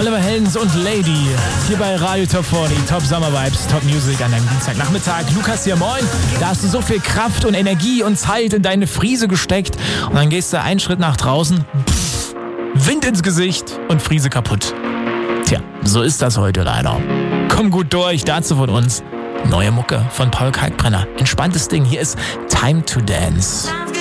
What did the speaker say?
Oliver Heldens und Lady hier bei Radio Top 40, Top Summer Vibes, Top Music an deinem Dienstagnachmittag. Lukas hier, moin. Da hast du so viel Kraft und Energie und Zeit in deine Friese gesteckt und dann gehst du einen Schritt nach draußen, Wind ins Gesicht und Friese kaputt. Tja, so ist das heute leider. Komm gut durch, dazu von uns neue Mucke von Paul Kalkbrenner. Entspanntes Ding, hier ist Time to Dance.